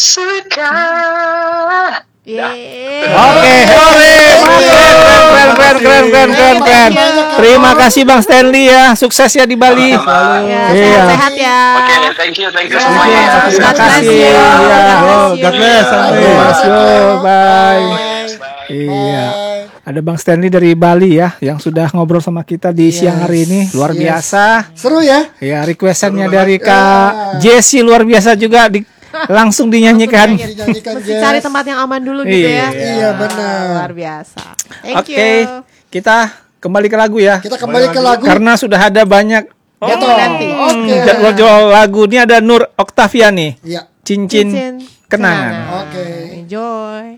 suka. Oke, keren. Terima kasih Bang Stanley ya, sukses ya di Bali. Sehat ya. Oke, thank you semuanya. Terima kasih. God bless. Bye. Iya. Ada Bang Stanley dari Bali ya, yang sudah ngobrol sama kita di siang hari ini. Luar biasa. Seru ya? Ya, requestannya dari Kak Jessie luar biasa juga, langsung dinyanyikan. Mesti cari tempat yang aman dulu gitu ya. Iya benar. Luar biasa. Thank Oke, you. kita kembali ke lagu ya. Kita kembali ke lagu. Karena sudah ada banyak jadwal lagu. Ini ada Nur Oktaviani. Iya. Cincin Kenangan. Oke. Enjoy.